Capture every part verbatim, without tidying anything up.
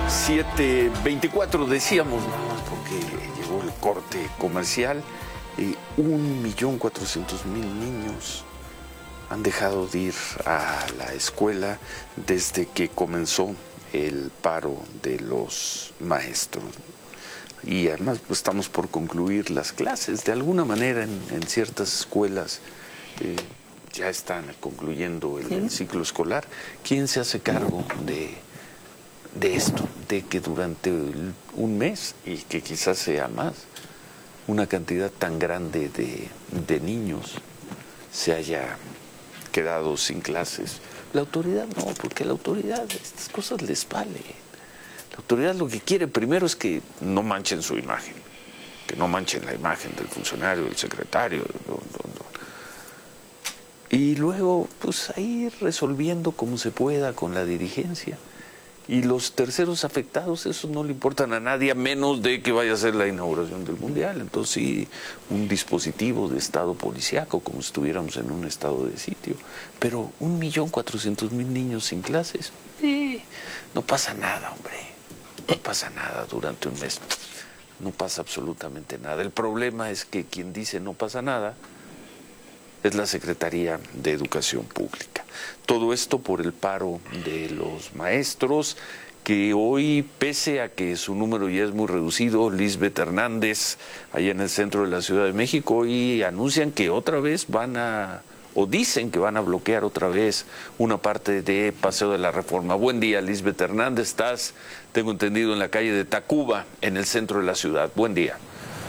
siete veinticuatro decíamos, nada porque llegó el corte comercial. Eh, un millón cuatrocientos mil niños han dejado de ir a la escuela desde que comenzó el paro de los maestros. Y además pues, estamos por concluir las clases. De alguna manera en, en ciertas escuelas eh, ya están concluyendo el, ¿sí? el ciclo escolar. ¿Quién se hace cargo de, de esto? De que durante el, un mes, y que quizás sea más, una cantidad tan grande de, de niños se haya quedado sin clases. La autoridad no, porque la autoridad estas cosas les vale. La autoridad lo que quiere primero es que no manchen su imagen, que no manchen la imagen del funcionario, del secretario. No, no, no. Y luego, pues ahí resolviendo como se pueda con la dirigencia. Y los terceros afectados, eso no le importan a nadie, a menos de que vaya a ser la inauguración del Mundial. Entonces sí, un dispositivo de estado policíaco, como si estuviéramos en un estado de sitio. Pero un millón cuatrocientos mil niños sin clases, eh, no pasa nada, hombre. No pasa nada durante un mes. No pasa absolutamente nada. El problema es que quien dice no pasa nada es la Secretaría de Educación Pública. Todo esto por el paro de los maestros, que hoy, pese a que su número ya es muy reducido, Lisbeth Hernández, allá en el centro de la Ciudad de México, hoy anuncian que otra vez van a, o dicen que van a bloquear otra vez una parte de Paseo de la Reforma. Buen día, Lisbeth Hernández, estás, tengo entendido, en la calle de Tacuba, en el centro de la ciudad. Buen día.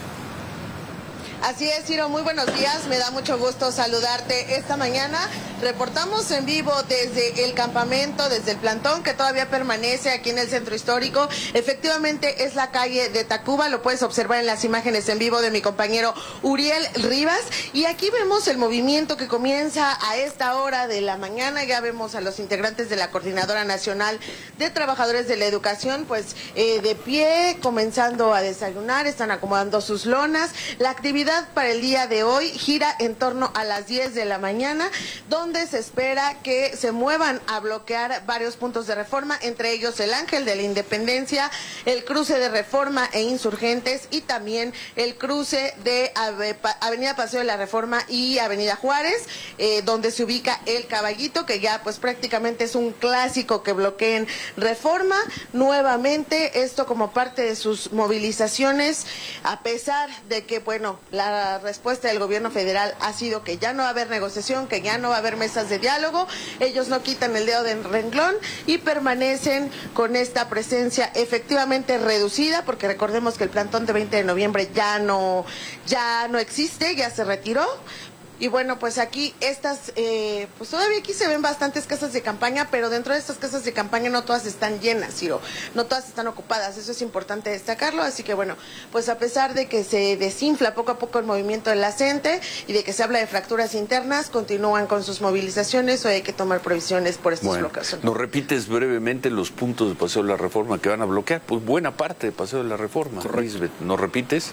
Así es, Ciro, muy buenos días, me da mucho gusto saludarte esta mañana. Reportamos en vivo desde el campamento, desde el plantón que todavía permanece aquí en el centro histórico. Efectivamente es la calle de Tacuba, lo puedes observar en las imágenes en vivo de mi compañero Uriel Rivas. Y aquí vemos el movimiento que comienza a esta hora de la mañana. Ya vemos a los integrantes de la Coordinadora Nacional de Trabajadores de la Educación, pues eh, de pie, comenzando a desayunar, están acomodando sus lonas. La actividad para el día de hoy gira en torno a las diez de la mañana, donde se espera que se muevan a bloquear varios puntos de Reforma, entre ellos el Ángel de la Independencia, el cruce de Reforma e Insurgentes y también el cruce de Avenida Paseo de la Reforma y Avenida Juárez, eh, donde se ubica el Caballito, que ya pues prácticamente es un clásico que bloqueen Reforma. Nuevamente, esto como parte de sus movilizaciones, a pesar de que, bueno, la respuesta del gobierno federal ha sido que ya no va a haber negociación, que ya no va a haber mesas de diálogo. Ellos no quitan el dedo del renglón y permanecen con esta presencia efectivamente reducida, porque recordemos que el plantón de veinte de noviembre ya no, ya no existe, ya se retiró. Y bueno, pues aquí estas, eh, pues todavía aquí se ven bastantes casas de campaña, pero dentro de estas casas de campaña no todas están llenas, Ciro, no todas están ocupadas, eso es importante destacarlo. Así que bueno, pues a pesar de que se desinfla poco a poco el movimiento de la gente y de que se habla de fracturas internas, continúan con sus movilizaciones. Hoy hay que tomar previsiones por estos bueno, bloqueos. ¿nos repites brevemente los puntos de Paseo de la Reforma que van a bloquear? Pues buena parte de Paseo de la Reforma. Lisbeth, ¿nos repites?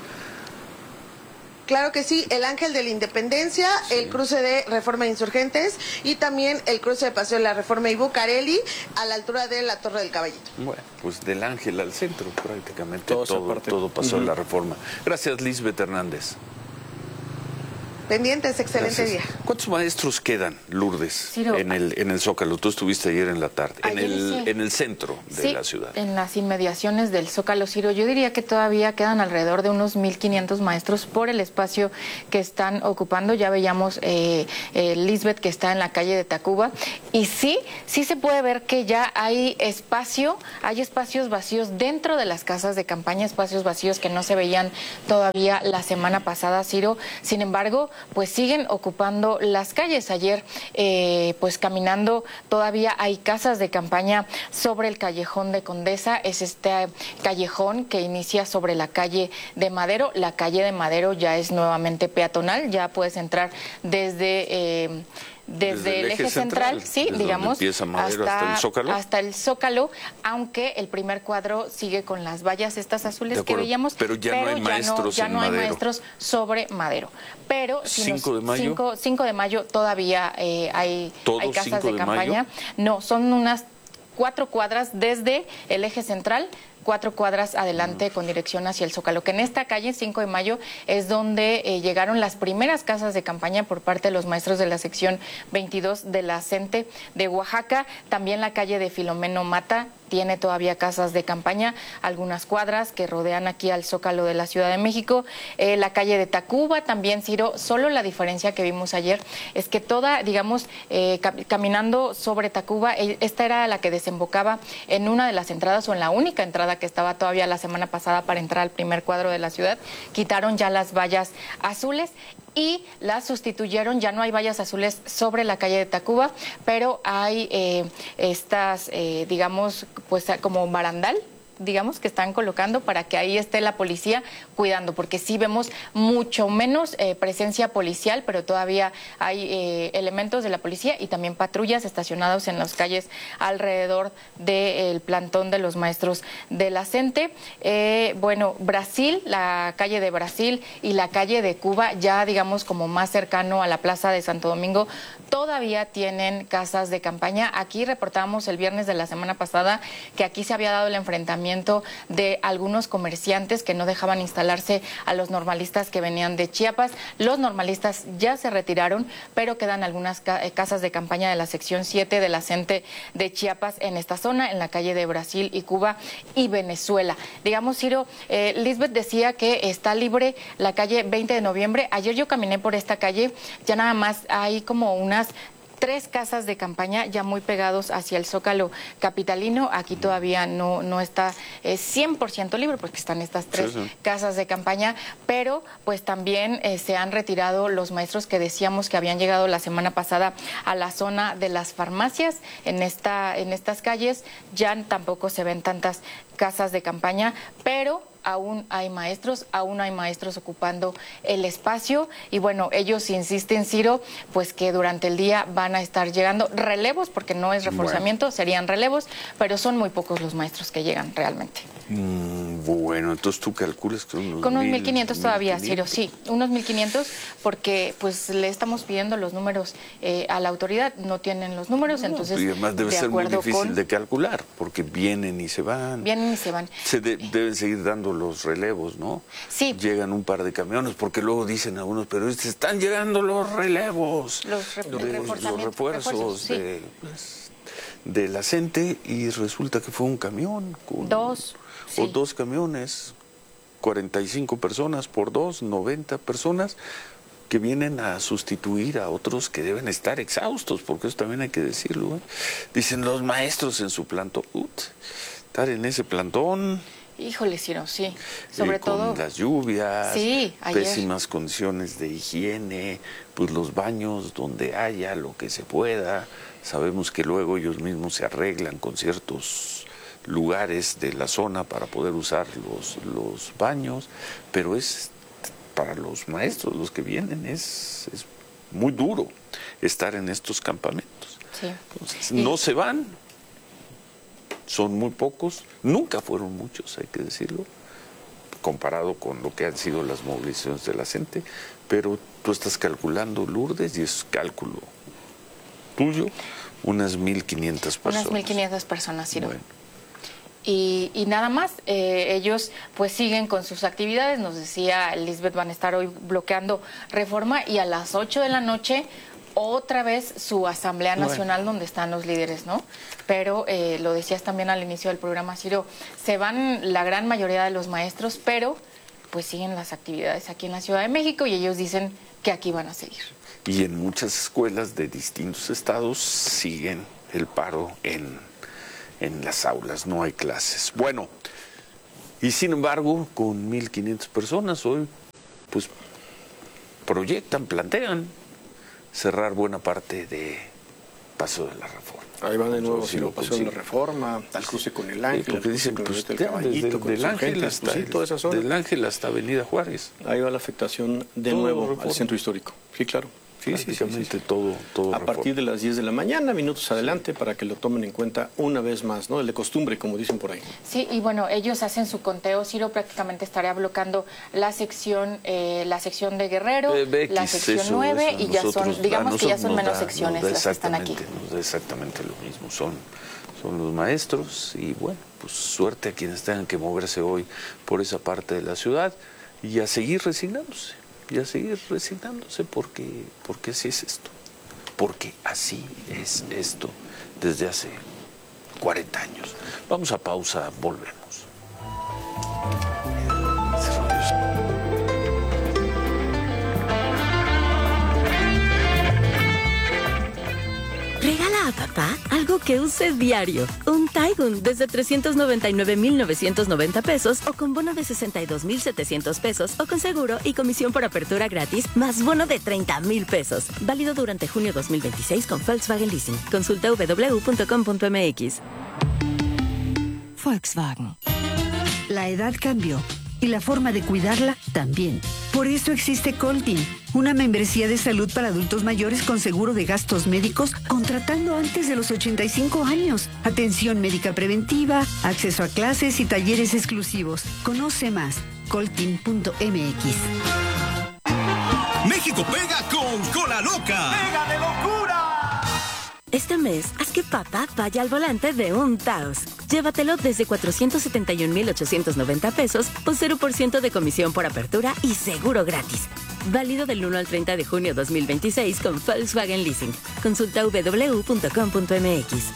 Claro que sí, el Ángel de la Independencia, sí. El cruce de Reforma e Insurgentes y también el cruce de Paseo de la Reforma y Bucareli a la altura de la Torre del Caballito. Bueno, pues del Ángel al centro prácticamente todo, todo, todo Paseo uh-huh. de la Reforma. Gracias, Lisbeth Hernández. Pendientes, excelente Gracias. día. ¿Cuántos maestros quedan, Lourdes, Ciro, en el en el Zócalo? Tú estuviste ayer en la tarde, en el, sí. en el centro de sí, la ciudad. En las inmediaciones del Zócalo, Ciro. Yo diría que todavía quedan alrededor de unos mil quinientos maestros por el espacio que están ocupando. Ya veíamos eh, eh, Lisbeth, que está en la calle de Tacuba. Y sí, sí se puede ver que ya hay espacio, hay espacios vacíos dentro de las casas de campaña, espacios vacíos que no se veían todavía la semana pasada, Ciro. Sin embargo, pues siguen ocupando las calles. Ayer, eh, pues caminando, todavía hay casas de campaña sobre el callejón de Condesa. Es este callejón que inicia sobre la calle de Madero. La calle de Madero ya es nuevamente peatonal, ya puedes entrar desde... Eh, Desde, desde el eje, eje central, central sí, digamos, hasta, hasta el Zócalo. Hasta el Zócalo, aunque el primer cuadro sigue con las vallas estas azules que veíamos, pero ya pero no hay ya maestros no, ya en no hay Madero. maestros sobre Madero. Pero si ¿cinco de mayo? cinco de mayo todavía eh, hay, hay casas de, de campaña. Mayo? No, son unas cuatro cuadras desde el eje central, cuatro cuadras adelante con dirección hacia el Zócalo, que en esta calle cinco de mayo es donde eh, llegaron las primeras casas de campaña por parte de los maestros de la sección veintidós de la CENTE de Oaxaca. También la calle de Filomeno Mata tiene todavía casas de campaña, algunas cuadras que rodean aquí al Zócalo de la Ciudad de México. Eh, la calle de Tacuba también, Ciro, solo la diferencia que vimos ayer es que toda, digamos, eh, caminando sobre Tacuba, esta era la que desembocaba en una de las entradas o en la única entrada que estaba todavía la semana pasada para entrar al primer cuadro de la ciudad. Quitaron ya las vallas azules y las sustituyeron, ya no hay vallas azules sobre la calle de Tacuba, pero hay eh, estas, eh, digamos, pues como barandal, digamos, que están colocando para que ahí esté la policía cuidando, porque sí vemos mucho menos eh, presencia policial, pero todavía hay eh, elementos de la policía y también patrullas estacionados en las calles alrededor del plantón de los maestros de la CENTE. Eh, bueno, Brasil, la calle de Brasil y la calle de Cuba, ya digamos como más cercano a la Plaza de Santo Domingo, todavía tienen casas de campaña. Aquí reportábamos el viernes de la semana pasada que aquí se había dado el enfrentamiento de algunos comerciantes que no dejaban instalarse a los normalistas que venían de Chiapas. Los normalistas ya se retiraron, pero quedan algunas ca casas de campaña de la sección siete de la CENTE de Chiapas en esta zona, en la calle de Brasil y Cuba y Venezuela. Digamos, Ciro, eh, Lisbeth decía que está libre la calle veinte de noviembre. Ayer yo caminé por esta calle, ya nada más hay como unas tres casas de campaña ya muy pegados hacia el Zócalo capitalino. Aquí todavía no, no está eh, cien por ciento libre porque están estas tres sí, sí. casas de campaña, pero pues también eh, se han retirado los maestros que decíamos que habían llegado la semana pasada a la zona de las farmacias. En, esta, en estas calles ya tampoco se ven tantas casas de campaña, pero aún hay maestros, aún hay maestros ocupando el espacio y bueno, ellos insisten, Ciro, pues que durante el día van a estar llegando relevos, porque no es reforzamiento, bueno. serían relevos, pero son muy pocos los maestros que llegan realmente. Mm, bueno, entonces tú calculas que unos con unos mil quinientos todavía, Ciro, sí, unos mil quinientos, porque pues le estamos pidiendo los números eh, a la autoridad, no tienen los números, no, entonces y además debe de ser muy difícil con... de calcular, porque vienen y se van. Vienen y se van. Se de, deben seguir dando los relevos, ¿no? Sí. Llegan un par de camiones, porque luego dicen algunos periodistas, están llegando los relevos, los, re de, los refuerzos, refuerzos sí. de, pues, de la CENTE, y resulta que fue un camión. Con, dos. O sí. dos camiones, cuarenta y cinco personas por dos, noventa personas, que vienen a sustituir a otros que deben estar exhaustos, porque eso también hay que decirlo, ¿eh? Dicen los maestros en su plantón, Ut, estar en ese plantón... Híjole, Ciro, sí, sobre eh, con todo... las lluvias, sí, ayer. pésimas condiciones de higiene, pues los baños donde haya, lo que se pueda. Sabemos que luego ellos mismos se arreglan con ciertos lugares de la zona para poder usar los, los baños, pero es para los maestros, los que vienen, es, es muy duro estar en estos campamentos. Sí. Entonces, y... no se van. Son muy pocos, nunca fueron muchos, hay que decirlo, comparado con lo que han sido las movilizaciones de la CENTE, pero tú estás calculando, Lourdes, y es cálculo tuyo, unas mil quinientas personas. Unas mil quinientas personas, Ciro. Bueno. Y, y nada más, eh, ellos pues siguen con sus actividades, nos decía Lisbeth, van a estar hoy bloqueando Reforma y a las ocho de la noche... otra vez su Asamblea Nacional bueno. donde están los líderes, ¿no? Pero eh, lo decías también al inicio del programa, Ciro, se van la gran mayoría de los maestros, pero pues siguen las actividades aquí en la Ciudad de México y ellos dicen que aquí van a seguir. Y en muchas escuelas de distintos estados siguen el paro en, en las aulas, no hay clases. Bueno, y sin embargo, con mil quinientas personas hoy, pues proyectan, plantean cerrar buena parte de Paso de la Reforma. Ahí van de nuevo, si lo Paso de la Reforma, al cruce con el Ángel, sí, porque dicen, pues, el Caballito, desde, con del, Ángel hasta, pues, sí, toda esa zona. del Ángel hasta Avenida Juárez. Ahí va la afectación de todo nuevo Reforma. Al centro histórico. Sí, claro. Sí, prácticamente sí, sí, sí. todo, todo. A Reforma. Partir de las diez de la mañana, minutos adelante, sí. para que lo tomen en cuenta una vez más, ¿no? El de costumbre, como dicen por ahí. Sí, y bueno, ellos hacen su conteo. Ciro prácticamente estaría bloqueando la sección, eh, la sección de Guerrero, eh, X, la sección eso, nueve, eso, y ya son, digamos que ya son menos da, secciones las que están aquí. Nos da exactamente lo mismo, son, son los maestros y bueno, pues suerte a quienes tengan que moverse hoy por esa parte de la ciudad y a seguir resignándose, y a seguir resignándose porque, porque así es esto, porque así es esto desde hace cuarenta años. Vamos a pausa, volvemos. Regala a papá algo que use diario. Un Taigun desde trescientos noventa y nueve mil novecientos noventa pesos o con bono de sesenta y dos mil setecientos pesos o con seguro y comisión por apertura gratis más bono de treinta mil pesos. Válido durante junio dos mil veintiséis con Volkswagen Leasing. Consulta w w w punto com punto m x. Volkswagen. La edad cambió y la forma de cuidarla también. Por eso existe Coltin, una membresía de salud para adultos mayores con seguro de gastos médicos contratando antes de los ochenta y cinco años. Atención médica preventiva, acceso a clases y talleres exclusivos. Conoce más, coltin punto m x. México pega con Cola Loca. ¡Pega de locura! Este mes, haz que papá vaya al volante de un Taos. Llévatelo desde cuatrocientos setenta y un mil ochocientos noventa pesos o cero por ciento de comisión por apertura y seguro gratis. Válido del uno al treinta de junio dos mil veintiséis con Volkswagen Leasing. Consulta w w w punto com punto m x.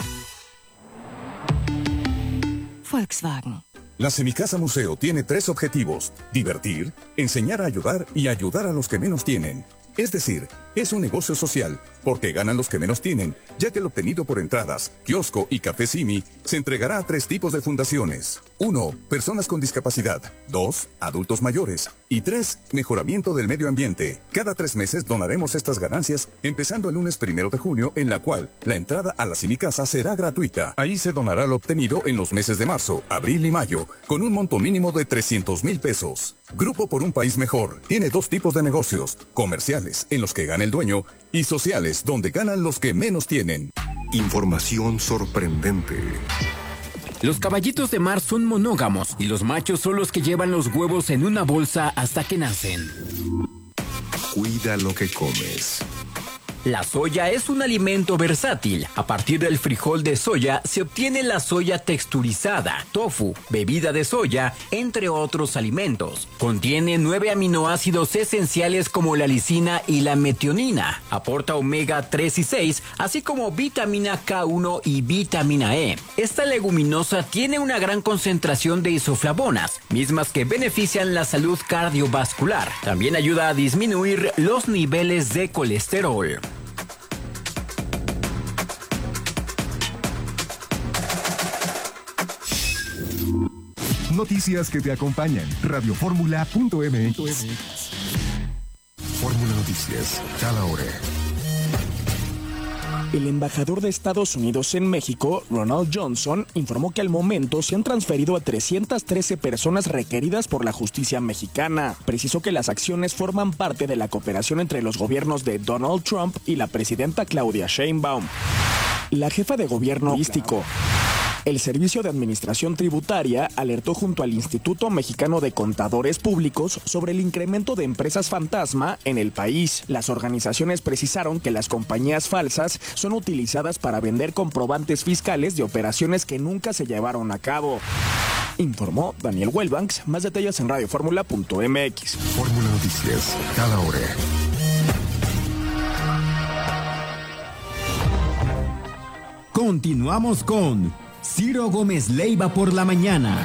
Volkswagen. La Semicasa Museo tiene tres objetivos: divertir, enseñar a ayudar y ayudar a los que menos tienen. Es decir, es un negocio social, porque ganan los que menos tienen, ya que el obtenido por entradas, kiosco y café Simi se entregará a tres tipos de fundaciones. Uno, personas con discapacidad. Dos, adultos mayores. Y tres, mejoramiento del medio ambiente. Cada tres meses donaremos estas ganancias, empezando el lunes primero de junio, en la cual la entrada a la Semicasa será gratuita. Ahí se donará lo obtenido en los meses de marzo, abril y mayo, con un monto mínimo de trescientos mil pesos. Grupo por un País Mejor tiene dos tipos de negocios: comerciales, en los que gana el dueño, y sociales, donde ganan los que menos tienen. Información sorprendente. Los caballitos de mar son monógamos y los machos son los que llevan los huevos en una bolsa hasta que nacen. Cuida lo que comes. La soya es un alimento versátil. A partir del frijol de soya se obtiene la soya texturizada, tofu, bebida de soya, entre otros alimentos. Contiene nueve aminoácidos esenciales como la lisina y la metionina. Aporta omega tres y seis, así como vitamina K uno y vitamina E. Esta leguminosa tiene una gran concentración de isoflavonas, mismas que benefician la salud cardiovascular. También ayuda a disminuir los niveles de colesterol. Noticias que te acompañan. radio fórmula punto m x. Fórmula Noticias, cada hora. El embajador de Estados Unidos en México, Ronald Johnson, informó que al momento se han transferido a trescientas trece personas requeridas por la justicia mexicana. Precisó que las acciones forman parte de la cooperación entre los gobiernos de Donald Trump y la presidenta Claudia Sheinbaum. La jefa de gobierno místico. El Servicio de Administración Tributaria alertó junto al Instituto Mexicano de Contadores Públicos sobre el incremento de empresas fantasma en el país. Las organizaciones precisaron que las compañías falsas son utilizadas para vender comprobantes fiscales de operaciones que nunca se llevaron a cabo. Informó Daniel Wellbanks. Más detalles en radio fórmula punto m x. Fórmula Noticias, cada hora. Continuamos con Ciro Gómez Leiva por la mañana.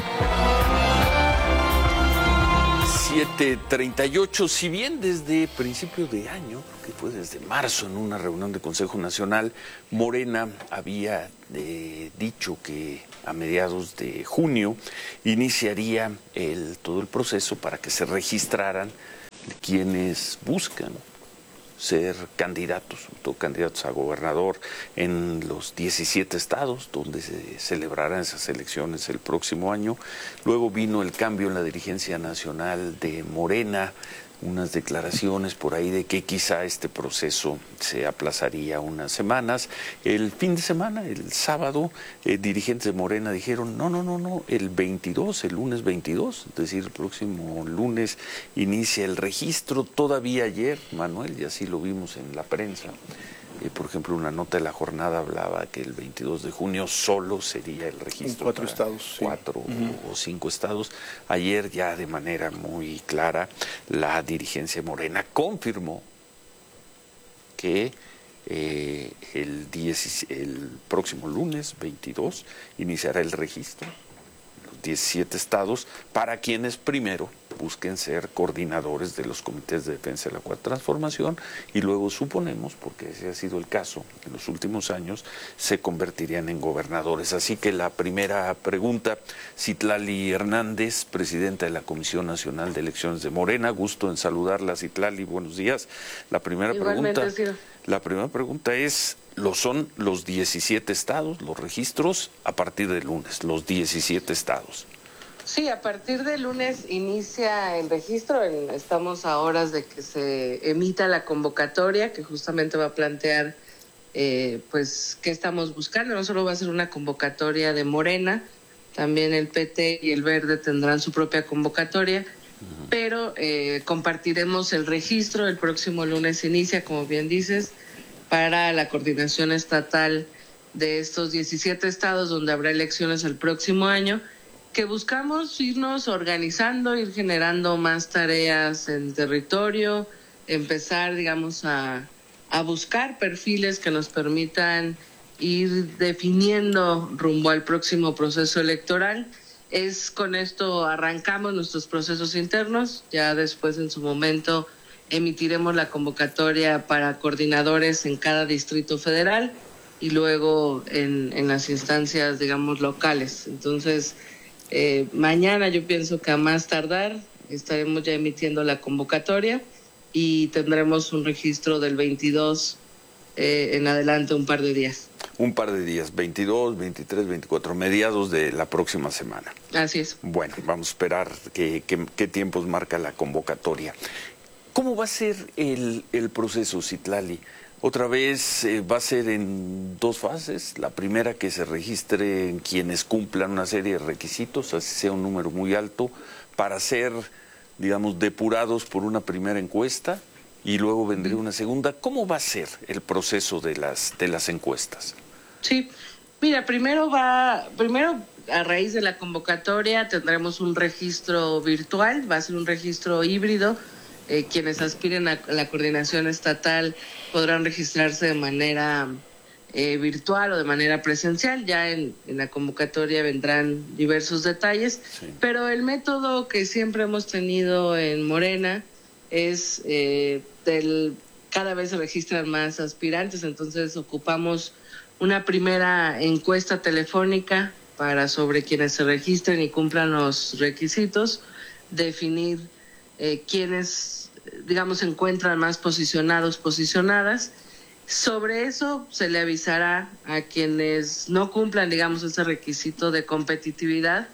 siete treinta y ocho, si bien desde principio de año, que fue desde marzo en una reunión de Consejo Nacional, Morena había eh, dicho que a mediados de junio iniciaría el, todo el proceso para que se registraran quienes buscan ser candidatos, todo candidatos a gobernador en los diecisiete estados donde se celebrarán esas elecciones el próximo año. Luego vino el cambio en la dirigencia nacional de Morena, unas declaraciones por ahí de que quizá este proceso se aplazaría unas semanas. El fin de semana, el sábado, eh, dirigentes de Morena dijeron, no, no, no, no, el veintidós, el lunes veintidós, es decir, el próximo lunes inicia el registro. Todavía ayer, Manuel, y así lo vimos en la prensa, Eh, por ejemplo, una nota de La Jornada hablaba que el veintidós de junio solo sería el registro. En cuatro estados. Sí. Cuatro uh-huh. o cinco estados. Ayer ya de manera muy clara la dirigencia Morena confirmó que eh, el, diez, el próximo lunes veintidós iniciará el registro diecisiete estados para quienes primero busquen ser coordinadores de los comités de defensa de la Cuarta Transformación y luego suponemos, porque ese ha sido el caso en los últimos años, se convertirían en gobernadores. Así que la primera pregunta, Citlali Hernández, presidenta de la Comisión Nacional de Elecciones de Morena, gusto en saludarla, Citlali, buenos días. La primera Igualmente, pregunta, sí. la primera pregunta es, ¿lo son los diecisiete estados, los registros, a partir del lunes, los diecisiete estados? Sí, a partir del lunes inicia el registro. En, estamos a horas de que se emita la convocatoria, que justamente va a plantear eh, pues qué estamos buscando. No solo va a ser una convocatoria de Morena, también el P T y el Verde tendrán su propia convocatoria, uh-huh. pero eh, compartiremos el registro. El próximo lunes inicia, como bien dices, para la coordinación estatal de estos diecisiete estados donde habrá elecciones el próximo año, que buscamos irnos organizando, ir generando más tareas en territorio, empezar, digamos, a, a buscar perfiles que nos permitan ir definiendo rumbo al próximo proceso electoral. Es con esto arrancamos nuestros procesos internos, ya después en su momento emitiremos la convocatoria para coordinadores en cada distrito federal y luego en, en las instancias, digamos, locales. Entonces, Eh, mañana yo pienso que a más tardar estaremos ya emitiendo la convocatoria y tendremos un registro del veintidós eh, en adelante, un par de días. Un par de días, veintidós, veintitrés, veinticuatro, mediados de la próxima semana. Así es. Bueno, vamos a esperar qué que, que tiempos marca la convocatoria. ¿Cómo va a ser el, el proceso, Citlali? Otra vez eh, va a ser en dos fases. La primera, que se registren quienes cumplan una serie de requisitos, así sea un número muy alto, para ser, digamos, depurados por una primera encuesta, y luego vendría una segunda. ¿Cómo va a ser el proceso de las de las encuestas? Sí, mira, primero va, primero a raíz de la convocatoria tendremos un registro virtual, va a ser un registro híbrido. Eh, quienes aspiren a la coordinación estatal podrán registrarse de manera eh, virtual o de manera presencial. Ya en, en la convocatoria vendrán diversos detalles, sí. Pero el método que siempre hemos tenido en Morena es eh, del, cada vez se registran más aspirantes, entonces ocupamos una primera encuesta telefónica para sobre quienes se registren y cumplan los requisitos, definir Eh, quienes, digamos, se encuentran más posicionados, posicionadas. Sobre eso se le avisará a quienes no cumplan, digamos, ese requisito de competitividad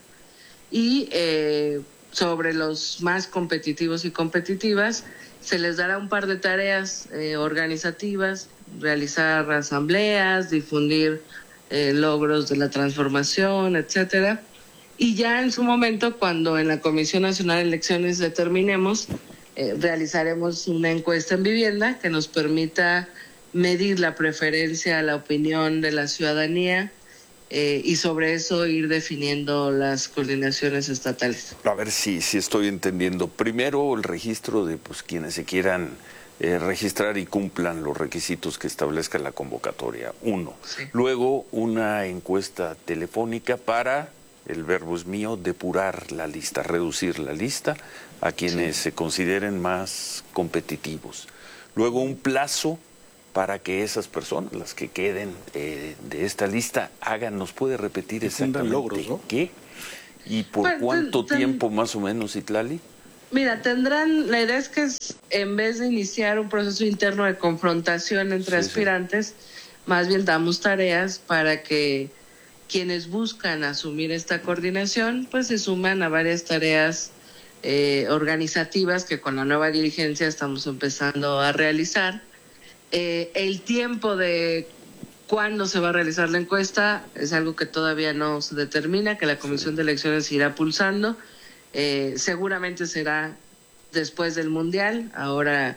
y eh, sobre los más competitivos y competitivas se les dará un par de tareas eh, organizativas, realizar asambleas, difundir eh, logros de la transformación, etcétera. Y ya en su momento, cuando en la Comisión Nacional de Elecciones determinemos, eh, realizaremos una encuesta en vivienda que nos permita medir la preferencia, la opinión de la ciudadanía eh, y sobre eso ir definiendo las coordinaciones estatales. A ver si, si estoy entendiendo. Primero, el registro de pues quienes se quieran eh, registrar y cumplan los requisitos que establezca la convocatoria. Uno. Sí. Luego, una encuesta telefónica para... el verbo es mío, depurar la lista, reducir la lista a quienes sí. se consideren más competitivos. Luego un plazo para que esas personas, las que queden eh, de esta lista, hagan, ¿nos puede repetir exactamente logros, ¿no? qué? ¿Y por pues, cuánto ten, tiempo ten, más o menos, Citlali? Mira, tendrán, la idea es que es, en vez de iniciar un proceso interno de confrontación entre sí, aspirantes, sí. más bien damos tareas para que quienes buscan asumir esta coordinación, pues se suman a varias tareas eh, organizativas que con la nueva dirigencia estamos empezando a realizar. Eh, el tiempo de cuándo se va a realizar la encuesta es algo que todavía no se determina, que la Comisión de Elecciones irá pulsando. Eh, seguramente será después del Mundial. Ahora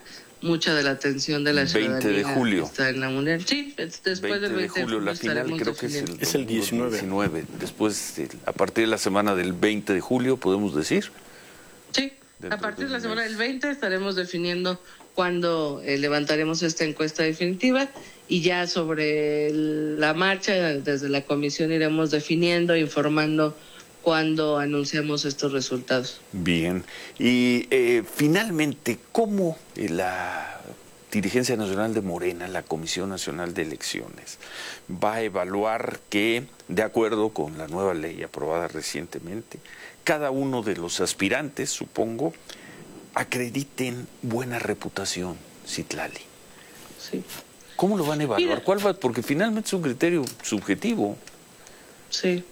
mucha de la atención de la ciudadanía. veinte de julio. Está en la mundial. Sí, después del veinte de julio, la final creo que es el, es el diecinueve. diecinueve. Después, a partir de la semana del veinte de julio, podemos decir. Sí, a partir de la semana del veinte estaremos definiendo cuándo eh, levantaremos esta encuesta definitiva y ya sobre el, la marcha desde la comisión iremos definiendo, informando cuando anunciamos estos resultados. Bien. Y eh, finalmente, ¿cómo la Dirigencia Nacional de Morena, la Comisión Nacional de Elecciones, va a evaluar que, de acuerdo con la nueva ley aprobada recientemente, cada uno de los aspirantes, supongo, acrediten buena reputación, Citlali? Sí. ¿Cómo lo van a evaluar? Mira, ¿Cuál va? Porque finalmente es un criterio subjetivo. Sí.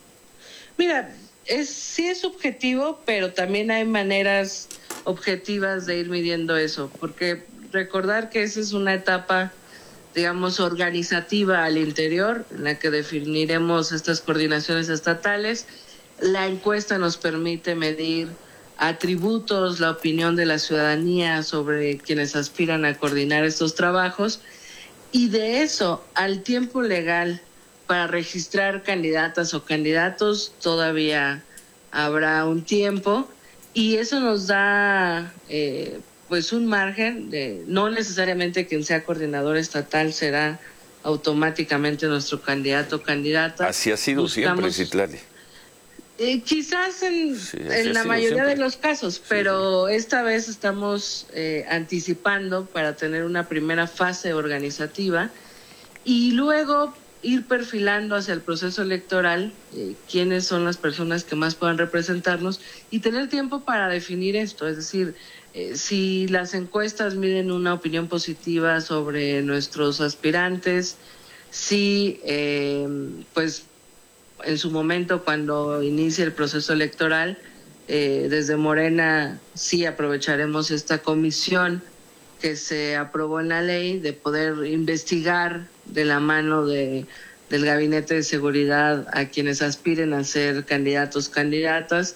Mira, es, sí es subjetivo, pero también hay maneras objetivas de ir midiendo eso, porque recordar que esa es una etapa, digamos, organizativa al interior, en la que definiremos estas coordinaciones estatales. La encuesta nos permite medir atributos, la opinión de la ciudadanía sobre quienes aspiran a coordinar estos trabajos, y de eso al tiempo legal para registrar candidatas o candidatos todavía habrá un tiempo, y eso nos da eh, pues un margen de no necesariamente quien sea coordinador estatal será automáticamente nuestro candidato o candidata. Así ha sido Buscamos, siempre, Citlali. Eh, quizás en, sí, en la mayoría siempre. de los casos, pero sí, sí. esta vez estamos eh, anticipando para tener una primera fase organizativa y luego ir perfilando hacia el proceso electoral eh, quiénes son las personas que más puedan representarnos y tener tiempo para definir esto, es decir, eh, si las encuestas miden una opinión positiva sobre nuestros aspirantes, si eh, pues en su momento cuando inicie el proceso electoral, eh, desde Morena sí aprovecharemos esta comisión que se aprobó en la ley de poder investigar de la mano de, del Gabinete de Seguridad a quienes aspiren a ser candidatos, candidatas.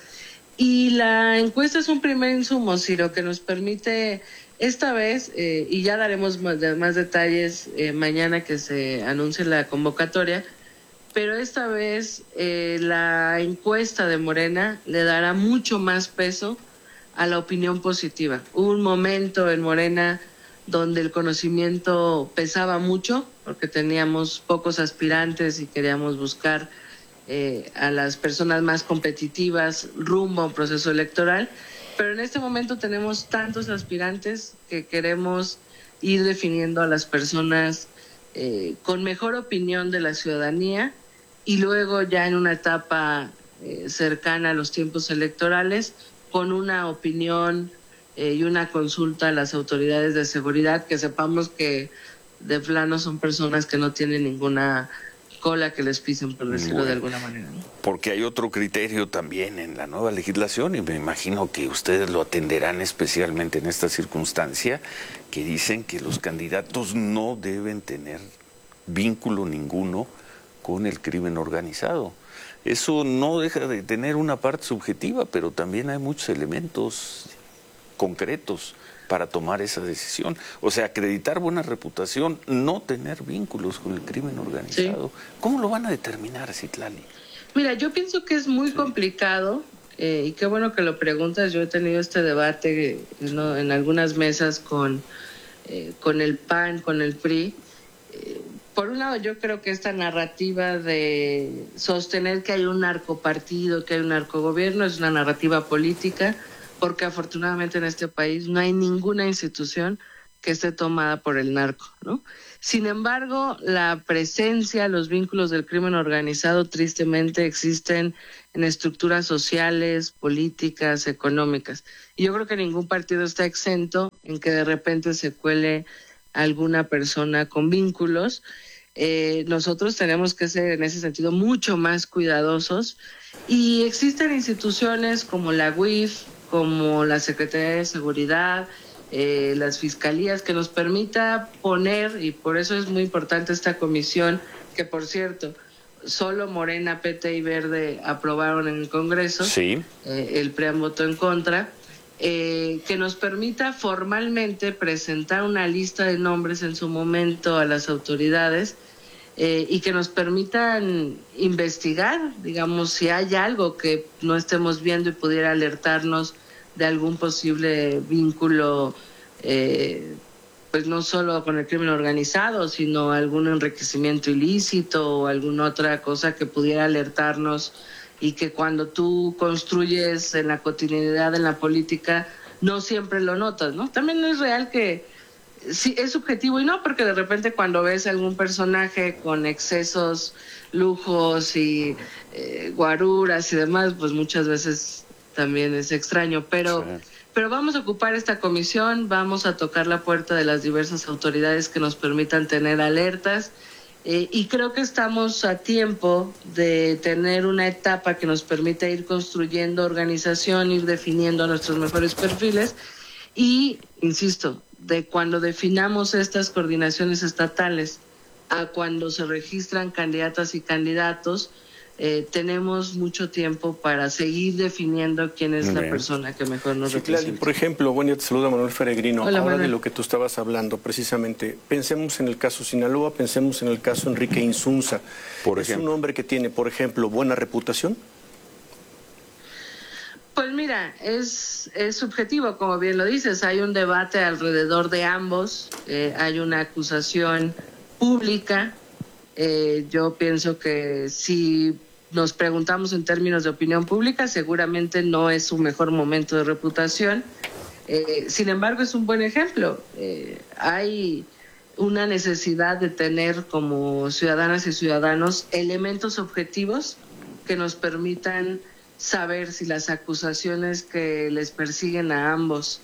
Y la encuesta es un primer insumo, Ciro, que nos permite esta vez, eh, y ya daremos más, más detalles eh, mañana que se anuncie la convocatoria, pero esta vez eh, la encuesta de Morena le dará mucho más peso a la opinión positiva. Hubo un momento en Morena donde el conocimiento pesaba mucho, porque teníamos pocos aspirantes y queríamos buscar eh, a las personas más competitivas rumbo a un proceso electoral, pero en este momento tenemos tantos aspirantes que queremos ir definiendo a las personas eh, con mejor opinión de la ciudadanía y luego ya en una etapa eh, cercana a los tiempos electorales con una opinión eh, y una consulta a las autoridades de seguridad, que sepamos que de plano son personas que no tienen ninguna cola que les pisen, por decirlo bueno, de alguna manera, ¿no? Porque hay otro criterio también en la nueva legislación, y me imagino que ustedes lo atenderán especialmente en esta circunstancia, que dicen que los candidatos no deben tener vínculo ninguno con el crimen organizado. Eso no deja de tener una parte subjetiva, pero también hay muchos elementos concretos para tomar esa decisión. O sea, acreditar buena reputación, no tener vínculos con el crimen organizado. Sí. ¿Cómo lo van a determinar, Citlali? Mira, yo pienso que es muy sí. complicado, eh, y qué bueno que lo preguntas. Yo he tenido este debate ¿no? en algunas mesas con, eh, con el P A N, con el P R I. Eh, Por un lado, yo creo que esta narrativa de sostener que hay un narcopartido, que hay un narcogobierno, es una narrativa política, porque afortunadamente en este país no hay ninguna institución que esté tomada por el narco, ¿no? Sin embargo, la presencia, los vínculos del crimen organizado tristemente existen en estructuras sociales, políticas, económicas. Y yo creo que ningún partido está exento en que de repente se cuele alguna persona con vínculos. Eh, nosotros tenemos que ser en ese sentido mucho más cuidadosos y existen instituciones como la U I F, como la Secretaría de Seguridad, eh, las fiscalías, que nos permita poner, y por eso es muy importante esta comisión, que por cierto, solo Morena, P T y Verde aprobaron en el Congreso, sí. eh, el P R I A M votó en contra. eh, que nos permita formalmente presentar una lista de nombres en su momento a las autoridades eh, y que nos permitan investigar, digamos, si hay algo que no estemos viendo y pudiera alertarnos de algún posible vínculo, eh, pues no solo con el crimen organizado, sino algún enriquecimiento ilícito o alguna otra cosa que pudiera alertarnos, y que cuando tú construyes en la cotidianidad, en la política, no siempre lo notas, ¿no? También es real que sí es subjetivo, y no, porque de repente cuando ves algún personaje con excesos, lujos y eh, guaruras y demás, pues muchas veces también es extraño, pero... Sí. Pero vamos a ocupar esta comisión, vamos a tocar la puerta de las diversas autoridades que nos permitan tener alertas, eh, y creo que estamos a tiempo de tener una etapa que nos permita ir construyendo organización, ir definiendo nuestros mejores perfiles y, insisto, de cuando definamos estas coordinaciones estatales a cuando se registran candidatas y candidatos, Eh, tenemos mucho tiempo para seguir definiendo quién es la persona que mejor nos representa. Por ejemplo, buen día, te saluda Manuel Peregrino. Hola, Ahora Manuel. de lo que tú estabas hablando, precisamente, pensemos en el caso Sinaloa, pensemos en el caso Enrique Insunza. Por ¿Es ejemplo. un hombre que tiene, por ejemplo, buena reputación? Pues mira, es, es subjetivo, como bien lo dices. Hay un debate alrededor de ambos, eh, hay una acusación pública. Eh, yo pienso que si nos preguntamos en términos de opinión pública, seguramente no es su mejor momento de reputación. Eh, sin embargo, es un buen ejemplo. Eh, hay una necesidad de tener como ciudadanas y ciudadanos elementos objetivos que nos permitan saber si las acusaciones que les persiguen a ambos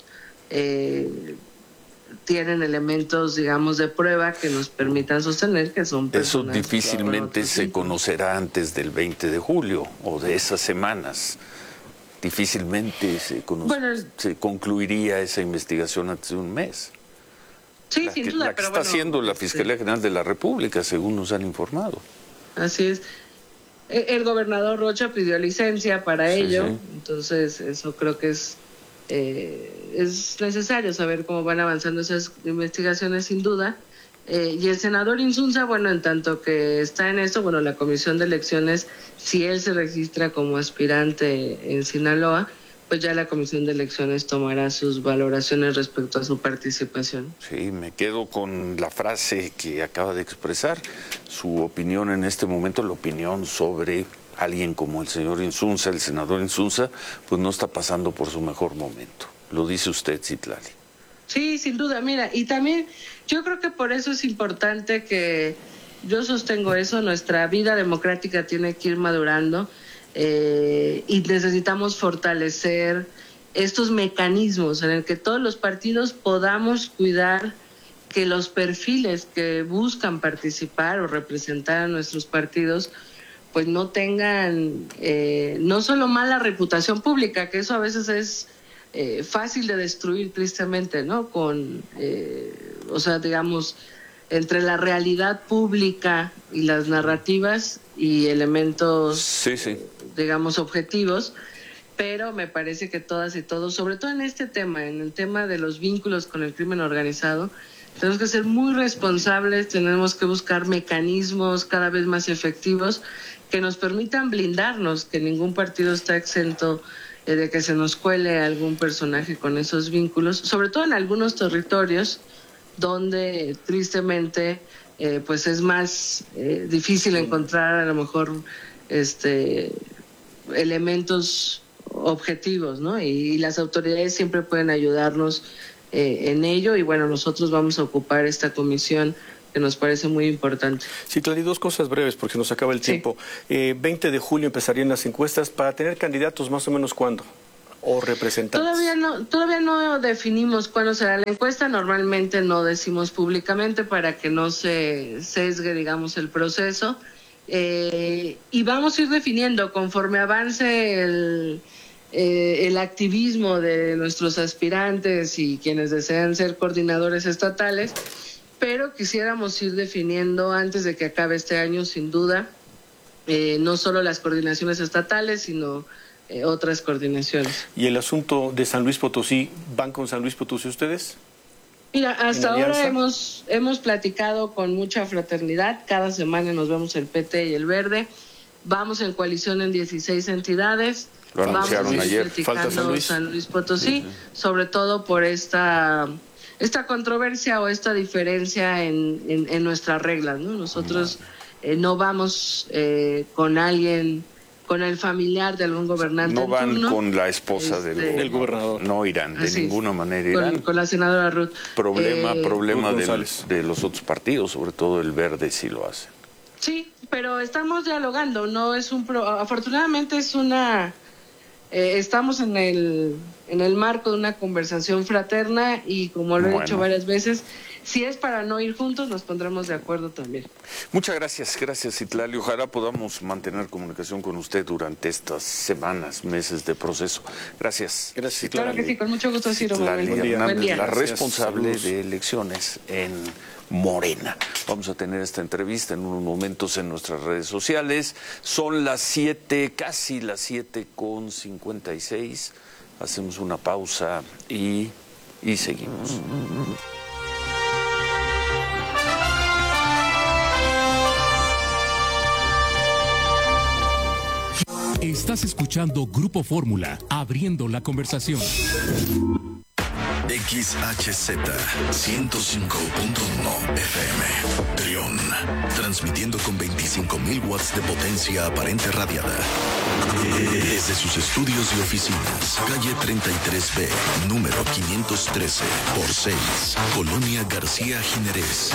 eh, tienen elementos, digamos, de prueba que nos permitan sostener que son personas. Eso difícilmente se conocerá antes del veinte de julio o de esas semanas. Difícilmente se, bueno, se concluiría esa investigación antes de un mes. Sí, la sin que, duda. La que pero está bueno, haciendo la Fiscalía sí. General de la República, según nos han informado. Así es. El gobernador Rocha pidió licencia para sí, ello, sí. Entonces eso creo que es... Eh, es necesario saber cómo van avanzando esas investigaciones, sin duda. Eh, y el senador Insunza, bueno, en tanto que está en esto, bueno, la Comisión de Elecciones, si él se registra como aspirante en Sinaloa, pues ya la Comisión de Elecciones tomará sus valoraciones respecto a su participación. Sí, me quedo con la frase que acaba de expresar, su opinión en este momento, la opinión sobre alguien como el señor Insunza, el senador Insunza, pues no está pasando por su mejor momento. Lo dice usted, Citlali. Sí, sin duda. Mira, y también yo creo que por eso es importante que, yo sostengo eso, nuestra vida democrática tiene que ir madurando eh, y necesitamos fortalecer estos mecanismos en el que todos los partidos podamos cuidar que los perfiles que buscan participar o representar a nuestros partidos pues no tengan eh, no solo mala reputación pública, que eso a veces es eh, fácil de destruir tristemente, ¿no? Con, eh, o sea, digamos, entre la realidad pública y las narrativas y elementos, sí, sí. digamos, objetivos, pero me parece que todas y todos, sobre todo en este tema, en el tema de los vínculos con el crimen organizado, tenemos que ser muy responsables, tenemos que buscar mecanismos cada vez más efectivos que nos permitan blindarnos, que ningún partido está exento eh, de que se nos cuele algún personaje con esos vínculos, sobre todo en algunos territorios donde tristemente eh, pues es más eh, difícil encontrar a lo mejor este elementos objetivos, ¿no? Y, y las autoridades siempre pueden ayudarnos eh, en ello, y bueno, nosotros vamos a ocupar esta comisión que nos parece muy importante. Sí, Clary, dos cosas breves porque nos acaba el sí. tiempo. Eh, veinte de julio empezarían las encuestas. ¿Para tener candidatos más o menos cuándo? ¿O representantes? Todavía no, todavía no definimos cuándo será la encuesta. Normalmente no decimos públicamente para que no se sesgue, digamos, el proceso. Eh, y vamos a ir definiendo conforme avance el, eh, el activismo de nuestros aspirantes y quienes desean ser coordinadores estatales. Pero quisiéramos ir definiendo antes de que acabe este año, sin duda, eh, no solo las coordinaciones estatales, sino eh, otras coordinaciones. ¿Y el asunto de San Luis Potosí, van con San Luis Potosí ustedes? Mira, hasta ahora hemos, hemos platicado con mucha fraternidad, cada semana nos vemos el P T y el Verde, vamos en coalición en dieciséis entidades, lo anunciaron vamos ayer. Falta San Luis. San Luis Potosí, uh-huh. sobre todo por esta, esta controversia o esta diferencia en, en, en nuestras reglas, ¿no? Nosotros uh-huh. eh, no vamos eh, con alguien... con el familiar de algún gobernante. No van turno, con la esposa este, del, del gobernador. No irán, de Así ninguna es. manera irán. Con, con la senadora Ruth. Problema, eh, problema de, de los otros partidos, sobre todo el Verde sí lo hacen. Sí, pero estamos dialogando, no es un pro, afortunadamente es una eh, estamos en el en el marco de una conversación fraterna y como lo he bueno. dicho varias veces, si es para no ir juntos, nos pondremos de acuerdo también. Muchas gracias, gracias Citlali. Ojalá podamos mantener comunicación con usted durante estas semanas, meses de proceso. Gracias. Gracias, Citlali. Claro que sí, con mucho gusto, Ciro. Citlali Buen Hernández, Buen día. la Gracias. responsable Saludos. de elecciones en Morena. Vamos a tener esta entrevista en unos momentos en nuestras redes sociales. Son las siete, casi las siete con cincuenta y seis. Hacemos una pausa y, y seguimos. Estás escuchando Grupo Fórmula, abriendo la conversación. X H Z ciento cinco punto uno F M, Trión, transmitiendo con veinticinco mil watts de potencia aparente radiada. Desde sus estudios y oficinas, calle treinta y tres B, número quinientos trece por seis, Colonia García Jiménez,